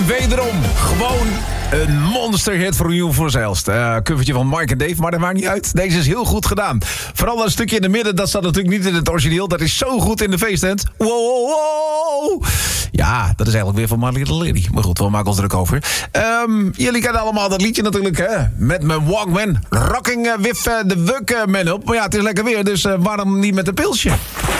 En wederom gewoon een monsterhit voor Nieuw voor Zelst. Covertje van Mike en Dave, maar dat maakt niet uit. Deze is heel goed gedaan. Vooral dat stukje in de midden, dat staat natuurlijk niet in het origineel. Dat is zo goed in de feesttent. Wow, wow, wow. Ja, dat is eigenlijk weer van My Little Lady. Maar goed, we maken ons druk over. Jullie kennen allemaal dat liedje natuurlijk, hè? Met mijn Walkman. Rocking with the Workman op. Maar ja, het is lekker weer, dus waarom niet met een pilsje?